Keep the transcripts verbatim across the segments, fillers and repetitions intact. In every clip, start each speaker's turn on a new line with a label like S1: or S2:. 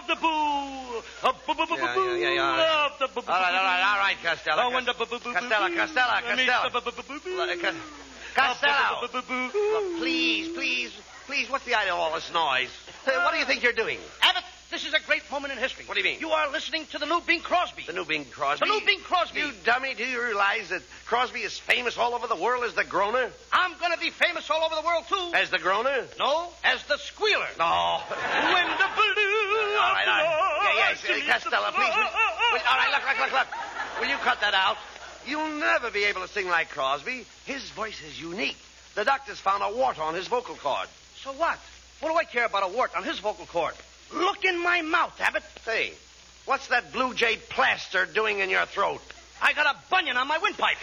S1: of the boo. A boo boo boo
S2: Yeah,
S1: boo
S2: yeah, yeah, yeah.
S1: of the boo boo.
S2: All right, all right, all right, Costello.
S1: Oh, when the boo boo boo.
S2: Costello, Costello, Costello. Look, Cos- Costello. Look, please, please, please, what's the idea of all this noise? Uh, what do you think you're doing?
S3: Abbott, this is a great moment in history.
S2: What do you mean?
S3: You are listening to the new Bing Crosby.
S2: The new Bing Crosby?
S3: The new Bing Crosby.
S2: You dummy, do you realize that Crosby is famous all over the world as the groaner?
S3: I'm going to be famous all over the world, too.
S2: As the groaner?
S3: No, as the squealer.
S2: No.
S1: When the blue.
S2: All right, all right. Yeah, yeah, Costello, please. Will, will, all right, look, look, look, look. Will you cut that out? You'll never be able to sing like Crosby. His voice is unique. The doctors found a wart on his vocal cord.
S3: So what? What do I care about a wart on his vocal cord? Look in my mouth, Abbott.
S2: Hey, what's that Blue Jay plaster doing in your throat?
S3: I got a bunion on my windpipe.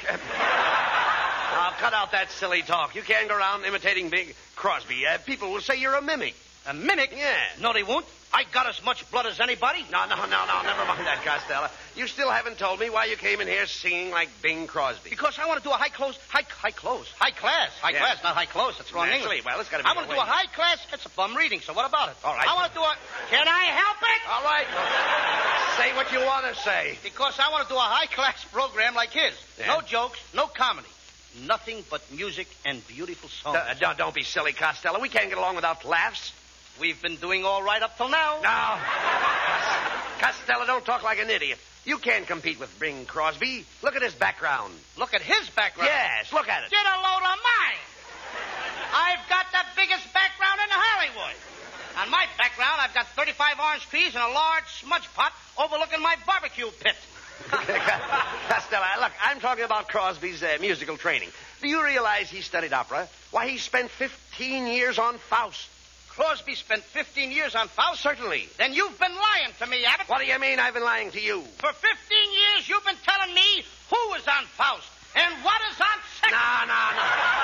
S2: Now, cut out that silly talk. You can't go around imitating Bing Crosby. Uh, people will say you're a mimic.
S3: A mimic?
S2: Yeah.
S3: No, they won't. I got as much blood as anybody.
S2: No, no, no, no. Never mind that, Costello. You still haven't told me why you came in here singing like Bing Crosby.
S3: Because I want to do a high close, high, high close, high class, high
S2: Yes.
S3: class, not high close. That's wrong
S2: Naturally,
S3: English.
S2: well, it's gotta be
S3: I want
S2: your
S3: to do a
S2: way.
S3: high class. It's a bum reading. So what about it?
S2: All right.
S3: I want to do a. Can I help it?
S2: All right. Say what you want to say.
S3: Because I want to do a high class program like his.
S2: Yeah.
S3: No jokes, no comedy, nothing but music and beautiful songs.
S2: Uh, don't, don't be silly, Costello. We can't get along without laughs.
S3: We've been doing all right up till now.
S2: No. Costello, don't talk like an idiot. You can't compete with Bing Crosby. Look at his background.
S3: Look at his background.
S2: Yes, look at it.
S3: Get a load of mine. I've got the biggest background in Hollywood. On my background, I've got thirty-five orange trees and a large smudge pot overlooking my barbecue pit.
S2: Costello, look, I'm talking about Crosby's uh, musical training. Do you realize he studied opera? Why, he spent fifteen years on Faust.
S3: Crosby spent fifteen years on Faust?
S2: Certainly.
S3: Then you've been lying to me, Abbott.
S2: What do you mean I've been lying to you?
S3: For fifteen years, you've been telling me who is on Faust and what is on second.
S2: No, no, no.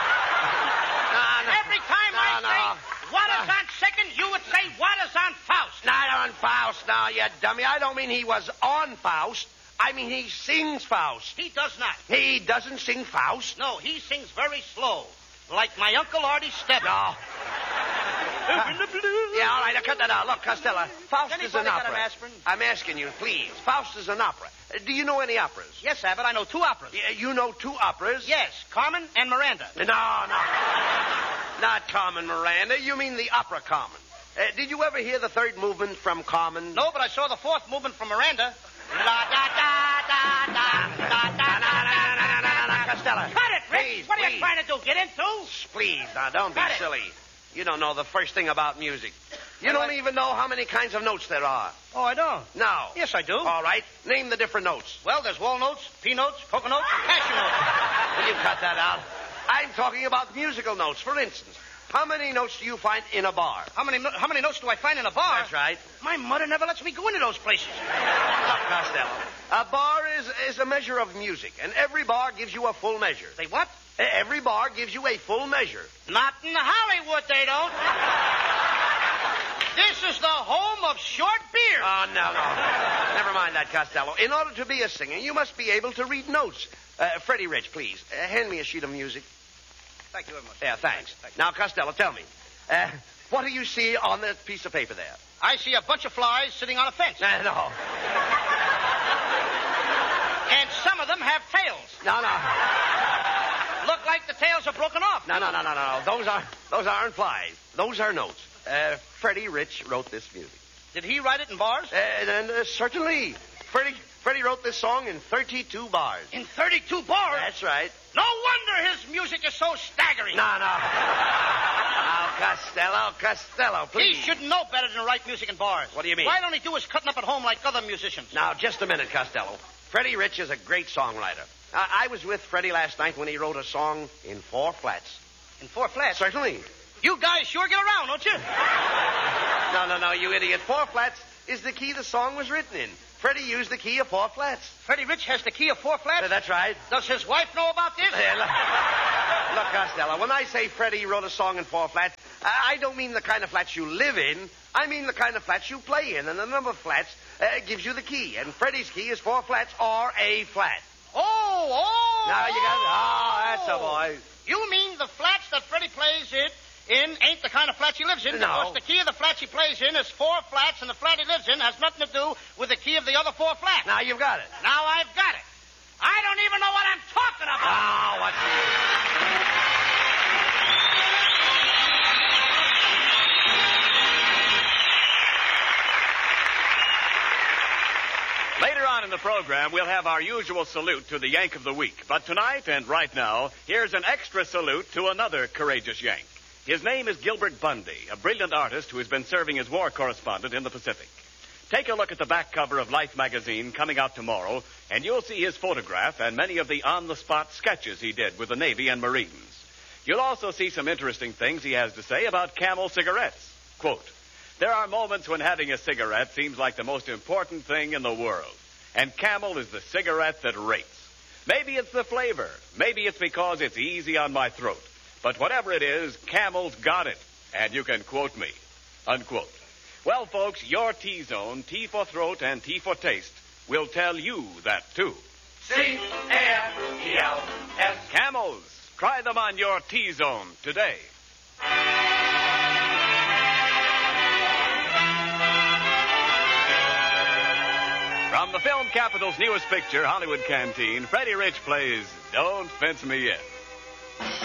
S2: No, no.
S3: Every time
S2: no,
S3: I
S2: no.
S3: say what is
S2: No.
S3: on second, you would say what is on Faust.
S2: Not on Faust, now, you dummy. I don't mean he was on Faust. I mean he sings Faust.
S3: He does not.
S2: He doesn't sing Faust?
S3: No, he sings very slow, like my Uncle Artie Stebbins.
S2: No.
S1: When the blue.
S2: Yeah, all right, now cut that out. Look, Costello, Faust
S3: Has
S2: is an
S3: anybody got
S2: opera.
S3: an aspirin?
S2: I'm asking you, please. Faust is an opera. Uh, do you know any operas?
S3: Yes, Abbott, I know two operas.
S2: Y- You know two operas?
S3: Yes, Carmen and Miranda.
S2: No, no. Not Carmen Miranda. You mean the opera Carmen. Uh, did you ever hear the third movement from Carmen?
S3: No, but I saw the fourth movement from Miranda. La da da da da da da da da.
S2: Costello.
S3: Cut it, Rich.
S2: Please,
S3: What are you
S2: please.
S3: trying to do? Get into?
S2: Please, now, don't be
S3: Cut it.
S2: silly. You don't know the first thing about music. You
S3: Well,
S2: don't
S3: I-
S2: even know how many kinds of notes there are.
S3: Oh, I don't.
S2: No.
S3: Yes, I do.
S2: All right. Name the different notes.
S3: Well, there's walnuts, pea notes, cocoa notes, and cashew notes.
S2: Will you cut that out? I'm talking about musical notes. For instance, how many notes do you find in a bar?
S3: How many no- how many notes do I find in a bar?
S2: That's right.
S3: My mother never lets me go into those places.
S2: Look, Costello, a bar is, is a measure of music, and every bar gives you a full measure.
S3: They what?
S2: E- Every bar gives you a full measure.
S3: Not in Hollywood, they don't. This is the home of short beer.
S2: Oh, no, no. Never mind that, Costello. In order to be a singer, you must be able to read notes. Uh, Freddie Rich, please, uh, hand me a sheet of music.
S3: Thank you very much.
S2: Yeah, thanks.
S3: Thank you.
S2: Now, Costello, tell me, uh, what do you see on that piece of paper there?
S3: I see a bunch of flies sitting on a fence.
S2: Uh, no.
S3: And some of them have tails.
S2: No, no.
S3: Look like the tails are broken off.
S2: No, no, no, no, no. Those, are, those aren't flies. Those are notes. Uh, Freddie Rich wrote this music.
S3: Did he write it in bars?
S2: Uh, and uh, certainly, Freddie, Freddie wrote this song in thirty-two bars.
S3: In thirty-two bars?
S2: That's right.
S3: No wonder his music is so staggering.
S2: No, no. Now, Costello, Costello,
S3: He
S2: please.
S3: should know better than to write music in bars.
S2: What do you mean?
S3: Why don't he do his cutting up at home like other musicians?
S2: Now, just a minute, Costello. Freddie Rich is a great songwriter. I, I was with Freddie last night when he wrote a song in four flats.
S3: In four flats?
S2: Certainly.
S3: You guys sure get around, don't you?
S2: No, no, no, you idiot. Four flats is the key the song was written in. Freddie used the key of four flats.
S3: Freddie Rich has the key of four flats?
S2: Uh, that's right.
S3: Does his wife know about this?
S2: Hey, look, look, Costello, when I say Freddie wrote a song in four flats, I I don't mean the kind of flats you live in. I mean the kind of flats you play in. And the number of flats uh, gives you the key. And Freddie's key is four flats or A flat.
S3: Oh, oh.
S2: Now you got it.
S3: oh.
S2: Oh, that's a boy.
S3: You mean the flats that Freddie plays in in ain't the kind of flat he lives in.
S2: No.
S3: Because the key of the flat he plays in is four flats, and the flat he lives in has nothing to do with the key of the other four flats.
S2: Now you've got it.
S3: Now I've got it. I don't even know what I'm talking about.
S2: Oh, what's
S4: Later on in the program, we'll have our usual salute to the Yank of the Week. But tonight and right now, here's an extra salute to another courageous Yank. His name is Gilbert Bundy, a brilliant artist who has been serving as war correspondent in the Pacific. Take a look at the back cover of Life magazine coming out tomorrow, and you'll see his photograph and many of the on-the-spot sketches he did with the Navy and Marines. You'll also see some interesting things he has to say about Camel cigarettes. Quote, "There are moments when having a cigarette seems like the most important thing in the world. And Camel is the cigarette that rates. Maybe it's the flavor. Maybe it's because it's easy on my throat. But whatever it is, Camel's got it. And you can quote me." Unquote. Well, folks, your T-Zone, T for throat and T for taste, will tell you that, too.
S2: C A M E L S.
S4: Camels. Try them on your T-Zone today. From the film capital's newest picture, Hollywood Canteen, Freddie Rich plays Don't Fence Me In.